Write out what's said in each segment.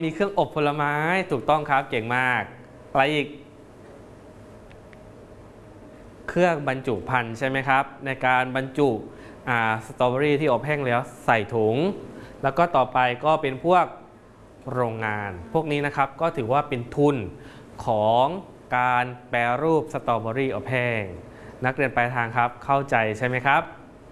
มีเครื่องอบผลไม้ถูกต้องครับเก่งมากอะไรอีกเครื่องบรรจุภัณฑ์ใช่ไหมครับในการบรรจุสตรอเบอรี่ที่อบแห้งแล้วใส่ถุงแล้วก็ต่อไปก็เป็นพวกโรงงานพวกนี้นะครับก็ถือว่าเป็นทุนของการแปรรูปสตรอเบอรี่อบแห้งนักเรียนปลายทางครับเข้าใจใช่ไหมครับ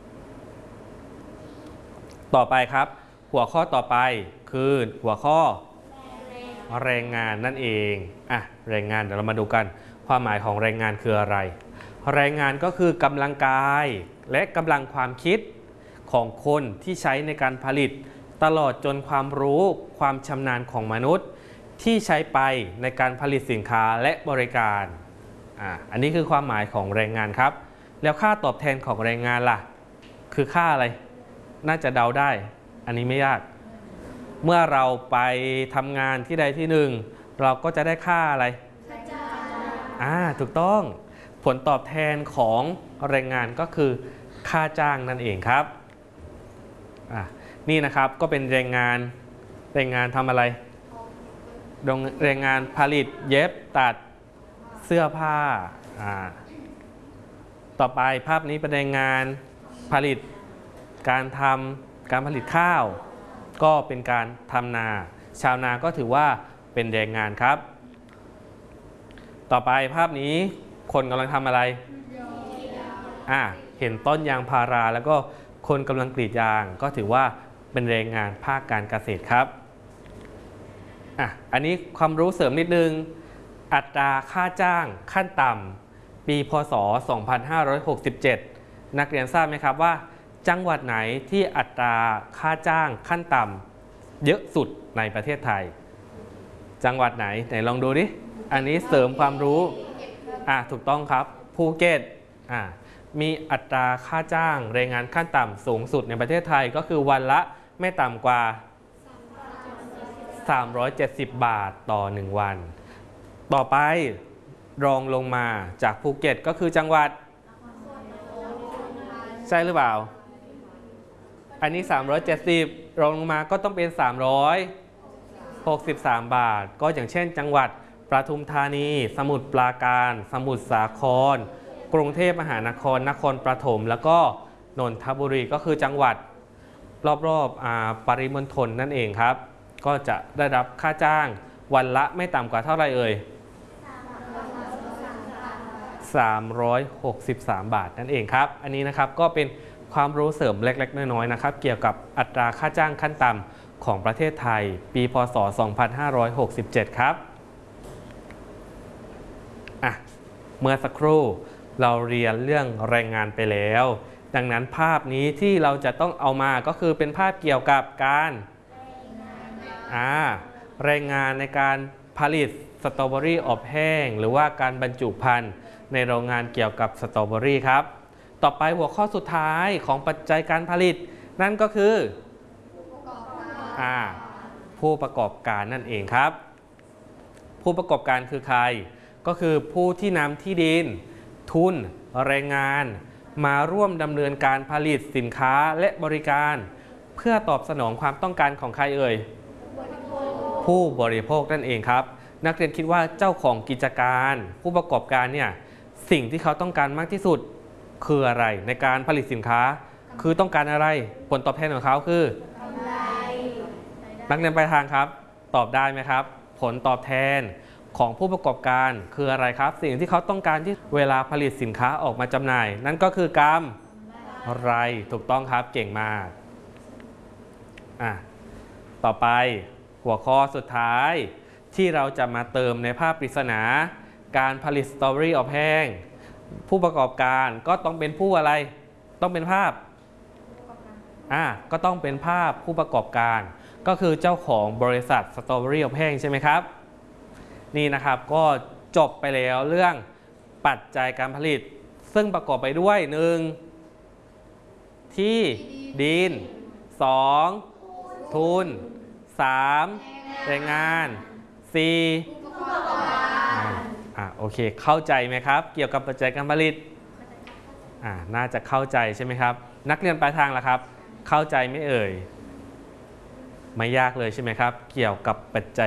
ต่อไปครับหัวข้อต่อไปคือหัวข้อแรงงานนั่นเองแรงงานเดี๋ยวเรามาดูกันความหมายของแรงงานคืออะไรแรงงานก็คือกำลังกายและกำลังความคิดของคนที่ใช้ในการผลิตตลอดจนความรู้ความชำนาญของมนุษย์ที่ใช้ไปในการผลิตสินค้าและบริการอันนี้คือความหมายของแรงงานครับแล้วค่าตอบแทนของแรงงานล่ะคือค่าอะไรน่าจะเดาได้อันนี้ไม่ยากเมื่อเราไปทำงานที่ใดที่หนึ่งเราก็จะได้ค่าอะไรถูกต้องผลตอบแทนของแรงงานก็คือค่าจ้างนั่นเองครับนี่นะครับก็เป็นแรงงานทำอะไรแรงงานผลิตเย็บตัดเสื้อผ้าต่อไปภาพนี้เป็นแรงงานผลิตการผลิตข้าวก็เป็นการทำนาชาวนาก็ถือว่าเป็นแรงงานครับต่อไปภาพนี้คนกำลังทำอะไรเห็นต้นยางพาราแล้วก็คนกำลังกรีดยางก็ถือว่าเป็นแรงงานภาคการเกษตรครับอันนี้ความรู้เสริมนิดนึงอัตราค่าจ้างขั้นต่ำปีพ.ศ. 2567นักเรียนทราบไหมครับว่าจังหวัดไหนที่อัตราค่าจ้างขั้นต่ำเยอะสุดในประเทศไทยจังหวัดไหนลองดูดิอันนี้เสริมความรู้ถูกต้องครับภูเก็ตมีอัตราค่าจ้างแรงงานขั้นต่ำสูงสุดในประเทศไทยก็คือวันละไม่ต่ำกว่า370 บาทต่อ1วันต่อไปรองลงมาจากภูเก็ตก็คือจังหวัดใช่หรือเปล่าอันนี้370รองลงมาก็ต้องเป็น363 บาทก็อย่างเช่นจังหวัดปทุมธานีสมุทรปราการสมุทรสาครกรุงเทพมหานครนครปฐมแล้วก็นนทบุรีก็คือจังหวัดรอบปริมณฑลนั่นเองครับก็จะได้รับค่าจ้างวันละไม่ต่ำกว่าเท่าไหร่เอ่ย363 บาทนั่นเองครับอันนี้นะครับก็เป็นความรู้เสริมเล็กๆน้อยๆนะครับเกี่ยวกับอัตราค่าจ้างขั้นต่ำของประเทศไทยปีพ.ศ. 2567ครับเมื่อสักครู่เราเรียนเรื่องแรงงานไปแล้วดังนั้นภาพนี้ที่เราจะต้องเอามาก็คือเป็นภาพเกี่ยวกับการแรงงานในการผลิตสตรอเบอรี่อบแห้งหรือว่าการบรรจุภัณฑ์ในโรงงานเกี่ยวกับสตรอเบอรี่ครับต่อไปหัวข้อสุดท้ายของปัจจัยการผลิตนั่นก็คือผู้ประกอบการนั่นเองครับผู้ประกอบการคือใครก็คือผู้ที่นำที่ดินทุนแรงงานมาร่วมดำเนินการผลิตสินค้าและบริการเพื่อตอบสนองความต้องการของใครเอ่ยผู้บริโภคนั่นเองครับนักเรียนคิดว่าเจ้าของกิจการผู้ประกอบการเนี่ยสิ่งที่เขาต้องการมากที่สุดคืออะไรในการผลิตสินค้าคือต้องการอะไรผลตอบแทนของเขาคือกำไรนักเรียนปลายทางครับตอบได้ไหมครับผลตอบแทนของผู้ประกอบการคืออะไรครับสิ่งที่เขาต้องการที่เวลาผลิตสินค้าออกมาจำหน่ายนั่นก็คือกำไรถูกต้องครับเก่งมากต่อไปหัวข้อสุดท้ายที่เราจะมาเติมในภาพปริศนาการผลิตสตรอเบอรี่อบแห้งผู้ประกอบการก็ต้องเป็นผู้อะไรต้องเป็นภาพก็ต้องเป็นภาพผู้ประกอบการก็คือเจ้าของบริษัทสตรอเบอรี่อบแห้งใช่ไหมครับนี่นะครับก็จบไปแล้วเรื่องปัจจัยการผลิตซึ่งประกอบไปด้วย1ที่ดิน2ทุน3แรงงาน4โอเคเข้าใจไหมครับเกี่ยวกับปัจจัยการผลิตน่าจะเข้าใจใช่ไหมครับนักเรียนปลายทางล่ะครับเข้าใจไหมเอ่ยไม่ยากเลยใช่ไหมครับเกี่ยวกับปัจจัย